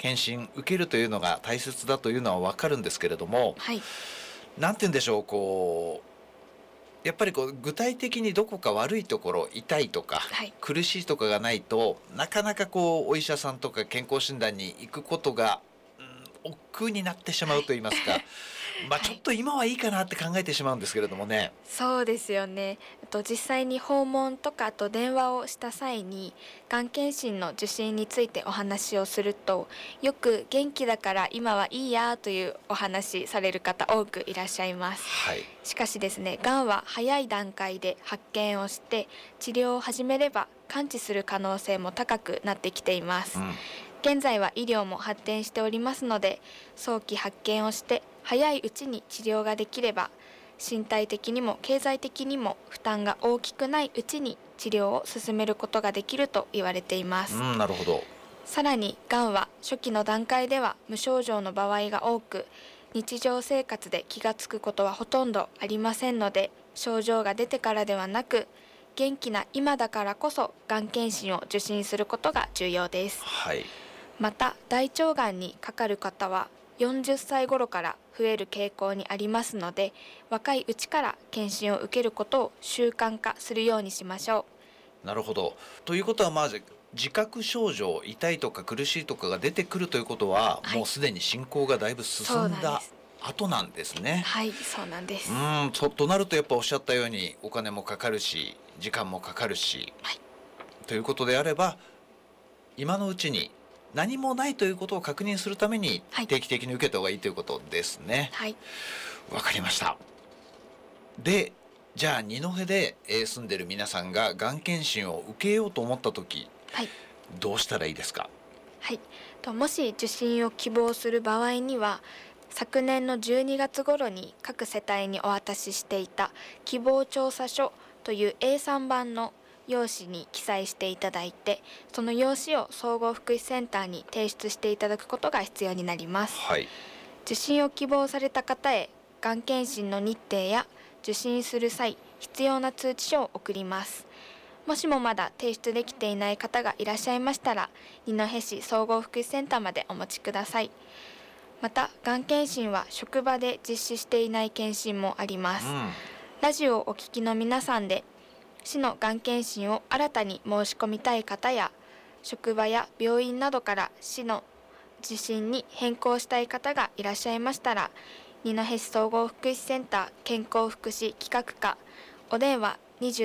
検診受けるというのが大切だというのは分かるんですけれども、 はい。 なんて言うんでしょう、やっぱり具体的にどこか悪いところ、痛いとかはい。 苦しいとかがないと、なかなかお医者さんとか健康診断に行くことが、億劫になってしまはい。 うと言いますか、 はい。 ちょっと今はいいかなって考えてしまうんですけれどもね。 そうですよね。実際に訪問とか、あと電話をした際に、がん検診の受診についてお話をすると、よく元気だから今はいいやというお話される方多くいらっしゃいます。 はい。 しかしですね、がんは早い段階で発見をして、治療を始めれば完治する可能性も高くなってきています。 うん。 現在は医療も発展しておりますので、早期発見をして早いうちに治療ができれば、身体的にも経済的にも負担が大きくないうちに治療を進めることができると言われています。 なるほど。 さらに、がんは初期の段階では無症状の場合が多く、日常生活で気がつくことはほとんどありませんので、症状が出てからではなく、元気な今だからこそがん検診を受診することが重要です。 はい。 また、大腸がんにかかる方は40歳頃から増える傾向にありますので、若いうちから検診を受けることを習慣化するようにしましょなるほど。ということは、まず自覚症状、痛いとか苦しいとかが出てくるということは、 う。はい。 もうすでに進行がだいぶそう進んだなんです。 後なんですね。 はい、そうなんです。 となるとやっぱおっしゃったようにお金もかかるし、時間もかかるし、 はい。 ということであれば、今のうちに何もないということを確認するためにはい。 定期的に受けた方がいいということですね。 はい。 わかりました。で、じゃあ二戸で住んでる皆さんががん検診を受けようと思った時、 はい。 どうしたらいいですか？ はい。もし受診を希望する場合には、昨年の12月頃に各世帯にお渡ししていた希望調査書という A3 版の用紙に記載していただいて、その用紙を総合福祉センターに提出していただくことが必要になります。 はい。 受診を希望された方へ、がん検診の日程や受診する際、必要な通知書を送ります。もしもまだ提出できていない方がいらっしゃいましたら、二戸市総合福祉センターまでお持ちください。また、がん検診は職場で実施していない検診もあります。ラジオをお聞きの皆さんで、市のがん検診を新たに申し込みたい方や、職場や病院などから市の受診に変更したい方がいらっしゃいましたら、二戸市総合福祉センター健康福祉企画課、お電話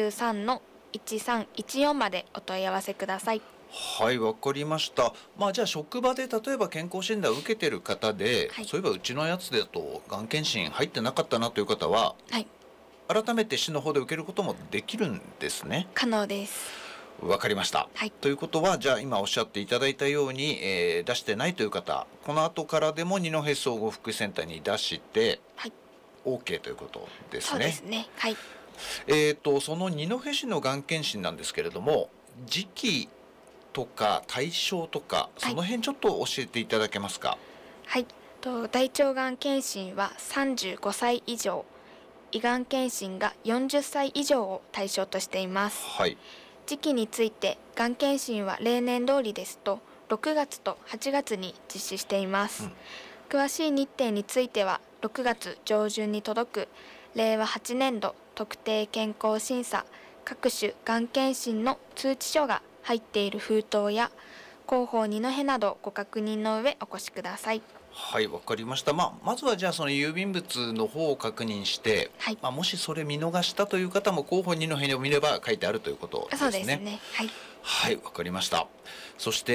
23-1314までお問い合わせください。 はい、わかりました。じゃあ職場で例えば健康診断を受けてる方で、 はい。 そういえばうちのやつだとがん検診入ってなかったなという方は、 はい。 改めて市の方で受けることもできるんですね。 可能です。 わかりました。 はい。 ということは、じゃあ今おっしゃっていただいたように、出してないという方、この後からでも二戸総合福祉センターに出して、 はい。 OK ということですそうでね。 すね。はい。 その二戸市のがん検診なんですけれども、時期とか対象とか、 はい。 その辺ちょっと教えていただけますか？ はい。大腸がん検診は35歳以上、胃がん検診が40歳以上を対象としています。 はい。 時期について、がん検診は例年通りですと、6月と8月に実施しています。詳しい日程については、6月上旬に届く、令和8年度特定健康審査各種がん検診の通知書が入っている封筒や、広報二戸などご確認の上お越しください。 はい、わかりました。まずはじゃあその郵便物の方を確認して、 はい。 もしそれ見逃したという方も広報二戸を見れば書いてあるということそうですね。 ですね。はい。 はい、わかりました。そして、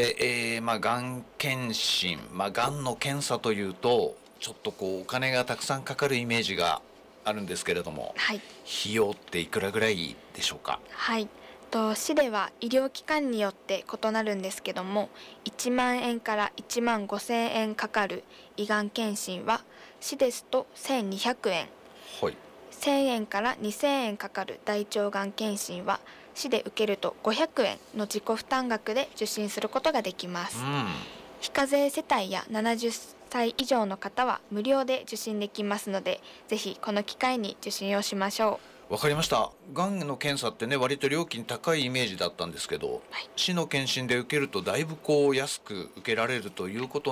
がん検診、がんの検査というと、ちょっとお金がたくさんかかるイメージがあるんですけれども、 はい。 費用っていくらぐらいでしょうか？ はい。市では医療機関によって異なるんですけども、1万円から1万5千円かかる胃がん検診は、市ですと1200円、 はい。 1000円から2000円かかる大腸がん検診は、市で受けると500円の自己負担額で受診することができます。非課税世帯や70歳以上の方は無料で受診できますので、ぜひこの機会に受診をしましょう。 わかりました。がんの検査ってね、割と料金高いイメージだったんですけど、 はい。 市の検診で受けるとだいぶ安く受けられるということ